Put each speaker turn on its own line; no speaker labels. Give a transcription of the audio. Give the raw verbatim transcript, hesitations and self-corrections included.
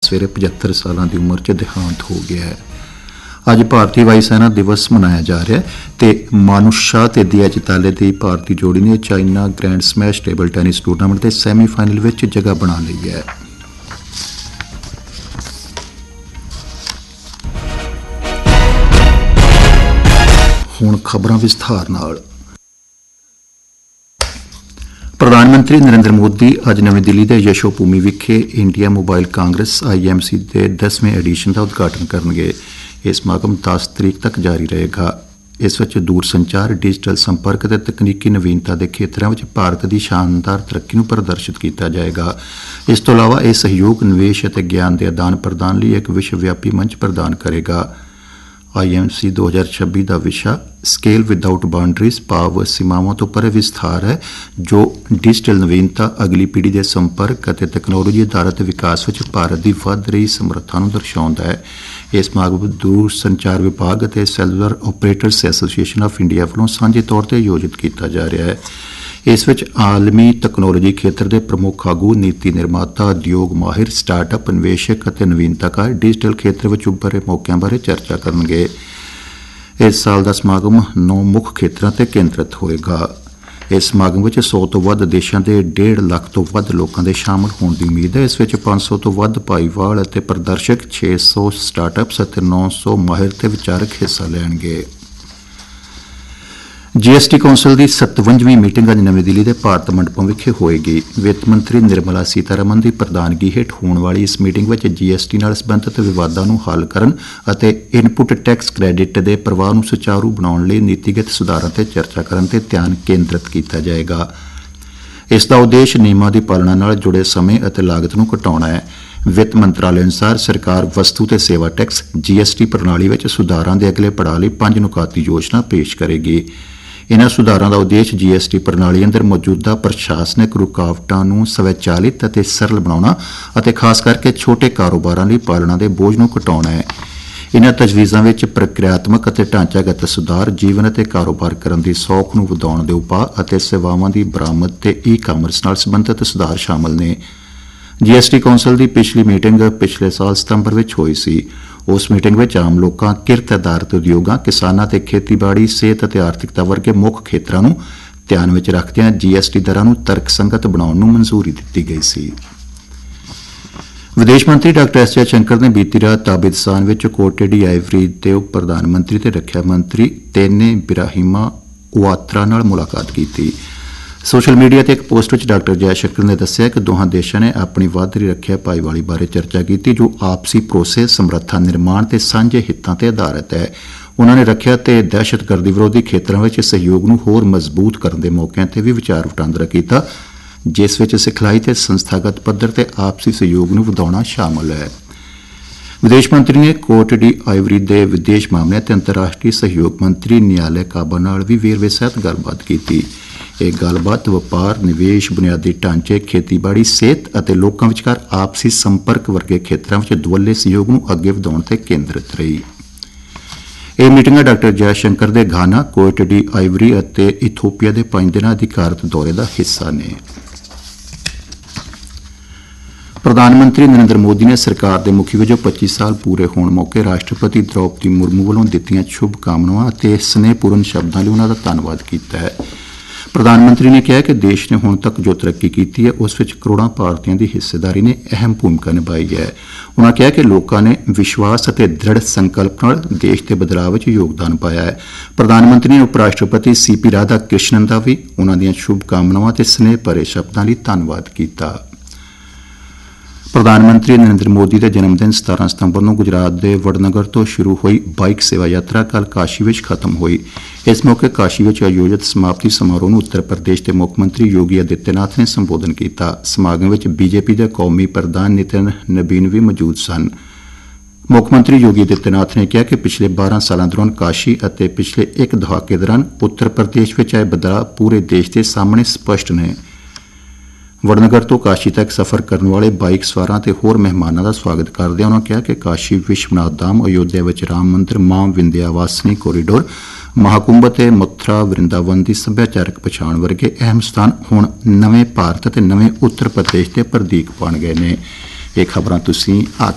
सवेरे पचहत्तर साल की उम्र च देहांत हो गया है। अज भारतीय वायु सेना दिवस मनाया जा रहा है तो मानुष शाह ते दिया चिताले की भारतीय जोड़ी ने China grand smash table tennis tournament के सैमीफाइनल में जगह बना ली है। हुण खबरां विस्तार नाल। प्रधानमंत्री नरेंद्र मोदी अज नवी दिल्ली के यशोभूमि विखे India mobile Congress I M C के दसवें एडिशन का उद्घाटन करेंगे। यह समागम दस तरीक तक जारी रहेगा। इस विच दूर संचार, डिजिटल संपर्क ते तकनीकी नवीनता के खेत्रों में भारत की शानदार तरक्की नूं प्रदर्शित किया जाएगा। इस तो इलावा यह सहयोग, निवेश और ज्ञान के आदान प्रदान लिए एक विश्वव्यापी मंच प्रदान करेगा। आई एम सी दो हज़ार छब्बीस का विषय स्केल विदाउट बाउंड्रीज, भाव सीमाओं तो परे विस्तार है, जो डिजिटल नवीनता, अगली पीढ़ी के संपर्क और तकनोलॉजी आधारित विकास में भारत की वध रही समर्था नूं दर्शाउंदा है। इस समागम दूर संचार विभाग और सैलूलर ऑपरेटर्स एसोसीएशन ऑफ इंडिया वालों सांझे तौर पर आयोजित किया जा रहा है। इस विच आलमी तकनोलॉजी खेत्र के प्रमुख आगू, नीति निर्माता, उद्योग माहिर, स्टार्टअप निवेशक और नवीनताकार डिजिटल खेत्र में उभरे मौकों बारे चर्चा करेंगे। इस साल का समागम नौ मुख्य खेत्रों पर केंद्रित होएगा। इस समागम में सौ तो वध देशों के डेढ़ लाख तो वध लोगों के शामिल होने की उम्मीद है। इस विच पांच सौ तो वध भाईवाल और प्रदर्शक, छे सौ स्टार्टअप्स और नौ सौ माहिर ते विचारक हिस्सा लेंगे। जी एस टी कौंसल की सतवंजवीं मीटिंग अज नवी दिल्ली के भारत मंडपम विखे होएगी। वित्त मंत्री निर्मला सीतारमन की प्रधानगी हेठ होने वाली इस मीटिंग में जी एस टी नाल संबंधित विवादां नूं हल करन अते इनपुट टैक्स क्रेडिट के प्रवाह नूं सुचारू बनाउण लई नीतिगत सुधारां ते चर्चा करन ते ध्यान केंद्रित किया जाएगा। इसका उद्देश्य नियमां की पालना नाल जुड़े समय और लागत नूं घटाउणा है। वित्त मंत्रालय अनुसार सरकार वस्तु ते सेवा टैक्स जी एस टी प्रणाली में सुधारां के अगले पड़ाव लई पंज नुकाती योजना पेश करेगी। इन्हां सुधारां दा उद्देश्य जी एस टी प्रणाली अंदर मौजूदा प्रशासनिक रुकावटां नूं स्वचालित अते सरल बनाउणा अते खास करके छोटे कारोबारां लई पालना दे बोझ नूं घटाउणा है। इन्हां तजवीज़ां विच प्रक्रियात्मक अते ढांचागत सुधार, जीवन अते कारोबार करन दी सौख नूं वधाउण दे उपाਅ अते सेवावां दी बरामद ते ई कामर्स नाल संबंधित सुधार शामिल ने। जी एस टी कौंसल की पिछली मीटिंग पिछले साल सितंबर में हुई सी। उस मीटिंग में आम लोगों, किरत आधारित उद्योगों, किसानां ते खेतीबाड़ी, सेहत अते आर्थिकता वर्गे मुख्य खेत्रों नूं ध्यान में रखदिआं जी एस टी दरां नूं तर्कसंगत बनाउण नूं मंजूरी दित्ती गई सी। विदेश मंत्री डॉक्टर एस जयशंकर ने बीती रात ताबिदस्तान विच कोटे डी आइवरी दे उप प्रधानमंत्री ते रक्षा मंत्री तेने बिराहिमा ओआत्रा नाल मुलाकात की। सोशल मीडिया ते एक पोस्ट में डॉक्टर जयशंकर ने दस्सिया कि दोहां देशों ने अपनी वध रही रखिया भाईवाली बारे चर्चा की, जो आपसी भरोसे, समर्था निर्माण ते सांझे हितां ते आधारित है। उन्होंने रखिया ते दहशतगर्दी विरोधी खेत्रों में सहयोग नूं होर मजबूत करने के मौकों पर भी विचार वटांदरा किया, जिस विच सिखलाई ते संस्थागत पद्धर ते आपसी सहयोग नूं वधाउणा शामिल है। विदेश मंत्री ने कोट डी आइवरी दे विदेश मामले ते अंतर्राष्ट्रीय सहयोग मंत्री नियाले काबा नाल भी वेरवे सहित गलबात की। यह गलबात व्यापार, निवेश, बुनियादी ढांचे, खेतीबाड़ी, सेहत और लोगों विचकार आपसी संपर्क वर्गे खेत्रों में दुवल्ले सहयोग नूं अगे वधाउण ते केंद्रित रही। यह मीटिंगां डॉक्टर जयशंकर दे घाना, कोट डी आइवरी और इथोपिया के पांच दिना अधिकारत दौरे का हिस्सा ने। प्रधानमंत्री नरेंद्र मोदी ने सरकार के मुखी वजों पच्चीस साल पूरे होने मौके राष्ट्रपति द्रौपदी मुर्मू वालों दित्तियां शुभकामनावां और स्नेहपूर्ण शब्दों लिए उन्होंने धन्नवाद किया है। प्रधानमंत्री ने कहा कि देश ने हुण तक जो तरक्की की है उस विच करोड़ों भारतीयों की हिस्सेदारी ने अहम भूमिका निभाई है। उन्होंने कहा कि लोगों ने विश्वास और दृढ़ संकल्प नाल देश के बदलाव में योगदान पाया है। प्रधानमंत्री ने उपराष्ट्रपति सी पी राधा कृष्णन का भी उन्होंने शुभकामनावां ते स्नेह भरे शब्दों लिए धन्नवाद किया। प्रधानमंत्री नरेंद्र मोदी के जन्मदिन सतारह सितंबर को गुजरात के वडनगर तो शुरू हुई बाइक सेवा यात्रा कल काशी में खत्म हुई। इस मौके काशी में आयोजित समाप्ति समारोह में उत्तर प्रदेश के मुख्यमंत्री योगी आदित्यनाथ ने संबोधन किया। समागम में बीजेपी के कौमी प्रधान नितिन नबीन भी मौजूद सन। मुख्यमंत्री योगी आदित्यनाथ ने कहा कि पिछले बारह सालों दौरान काशी और पिछले एक दहाके दौरान उत्तर प्रदेश में आए बदलाव पूरे देश के सामने स्पष्ट ने। वडनगर तो काशी तक सफर करने वाले बाइक सवारां ते होर मेहमानों का स्वागत करदे उन्होंने कहा कि काशी विश्वनाथ धाम, अयोध्या विच राम मंदिर, मां विंध्यावासिनी कॉरीडोर, महाकुंभ ते मथुरा वृंदावन की सभ्याचारक पछाण वर्गे अहम स्थान हुण नवे भारत ते नवे उत्तर प्रदेश के प्रतीक बन गए ने। ये खबरां तुसीं